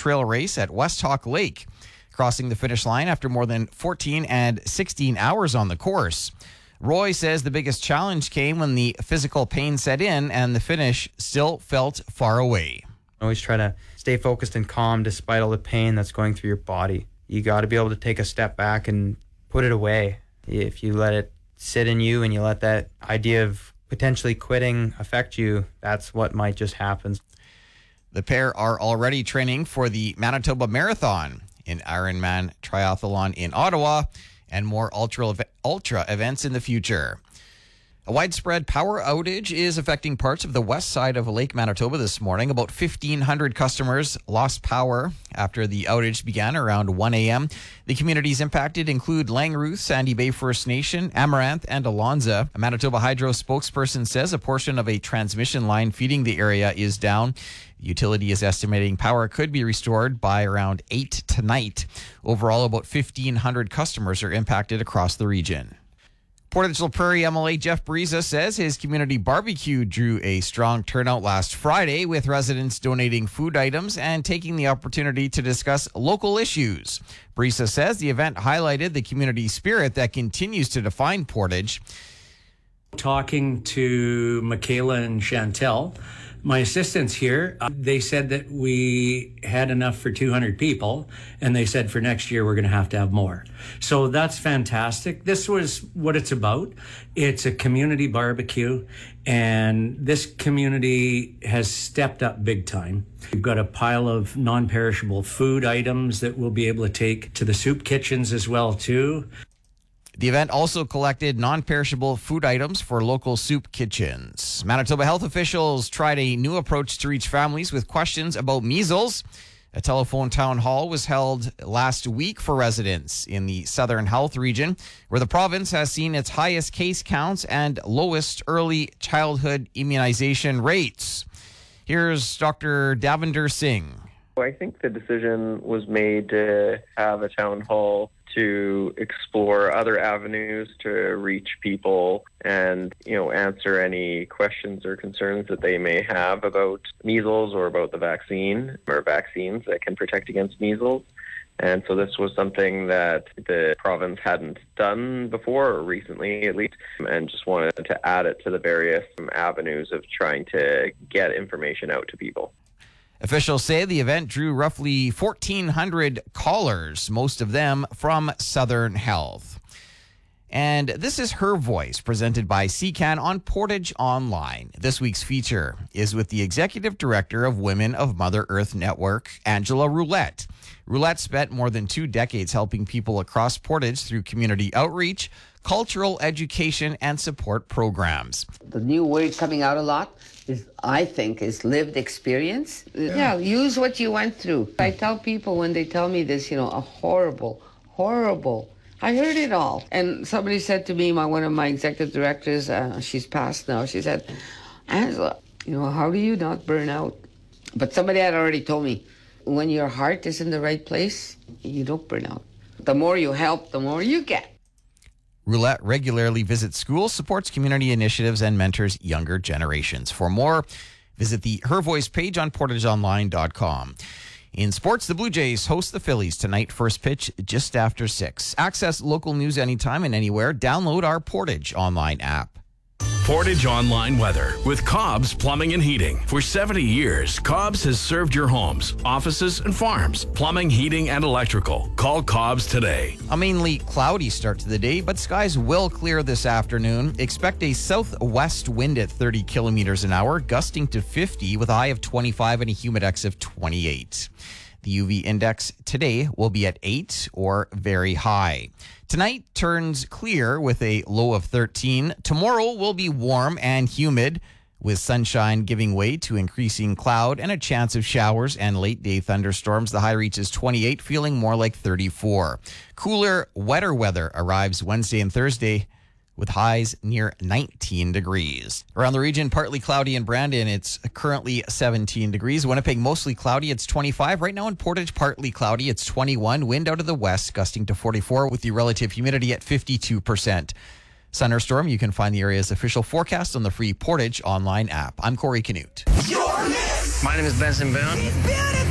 trail race at West Hawk Lake, crossing the finish line after more than 14 and 16 hours on the course. Roy says the biggest challenge came when the physical pain set in and the finish still felt far away. Always try to stay focused and calm despite all the pain that's going through your body. You got to be able to take a step back and put it away. If you let it sit in you and you let that idea of potentially quitting affect you, that's what might just happen. The pair are already training for the Manitoba Marathon, an Ironman triathlon in Ottawa, and more ultra events in the future. A widespread power outage is affecting parts of the west side of Lake Manitoba this morning. About 1,500 customers lost power after the outage began around 1 a.m. The communities impacted include Langeruth, Sandy Bay First Nation, Amaranth, and Alonza. A Manitoba Hydro spokesperson says a portion of a transmission line feeding the area is down. The utility is estimating power could be restored by around 8 tonight. Overall, about 1,500 customers are impacted across the region. Portage La Prairie MLA Jeff Briza says his community barbecue drew a strong turnout last Friday, with residents donating food items and taking the opportunity to discuss local issues. Briza says the event highlighted the community spirit that continues to define Portage. Talking to Michaela and Chantel, my assistants here, they said that we had enough for 200 people, and they said for next year we're going to have more. So that's fantastic. This was what it's about. It's a community barbecue, and this community has stepped up big time. We've got a pile of non-perishable food items that we'll be able to take to the soup kitchens as well, too. The event also collected non-perishable food items for local soup kitchens. Manitoba health officials tried a new approach to reach families with questions about measles. A telephone town hall was held last week for residents in the Southern Health region, where the province has seen its highest case counts and lowest early childhood immunization rates. Here's Dr. Davinder Singh. I think the decision was made to have a town hall to explore other avenues to reach people and, answer any questions or concerns that they may have about measles or about the vaccine or vaccines that can protect against measles. And so this was something that the province hadn't done before, or recently at least, and just wanted to add it to the various avenues of trying to get information out to people. Officials say the event drew roughly 1,400 callers, most of them from Southern Health. And this is Her Voice, presented by CCAN on Portage Online. This week's feature is with the Executive Director of Women of Mother Earth Network, Angela Roulette. Roulette spent more than 2 decades helping people across Portage through community outreach, cultural education, and support programs. The new word coming out a lot I think, is lived experience. Yeah, use what you went through. I tell people when they tell me this, a horrible, I heard it all. And somebody said to me, one of my executive directors, she's passed now, she said, Angela, how do you not burn out? But somebody had already told me, when your heart is in the right place, you don't burn out. The more you help, the more you get. Roulette regularly visits schools, supports community initiatives, and mentors younger generations. For more, visit the Her Voice page on portageonline.com. In sports, the Blue Jays host the Phillies tonight, first pitch just after 6. Access local news anytime and anywhere. Download our Portage Online app. Portage Online weather with Cobb's Plumbing and Heating. For 70 years, Cobb's has served your homes, offices, and farms. Plumbing, heating, and electrical. Call Cobb's today. A mainly cloudy start to the day, but skies will clear this afternoon. Expect a southwest wind at 30 kilometers an hour, gusting to 50 with a high of 25 and a humidex of 28. The UV index today will be at 8 or very high. Tonight turns clear with a low of 13. Tomorrow will be warm and humid, with sunshine giving way to increasing cloud and a chance of showers and late-day thunderstorms. The high reaches 28, feeling more like 34. Cooler, wetter weather arrives Wednesday and Thursday, with highs near 19 degrees. Around the region, partly cloudy in Brandon, it's currently 17 degrees. Winnipeg, mostly cloudy, it's 25. Right now in Portage, partly cloudy, it's 21. Wind out of the west, gusting to 44, with the relative humidity at 52%. Thunderstorm, you can find the area's official forecast on the free Portage Online app. I'm Corey Canute. My name is Benson Boone.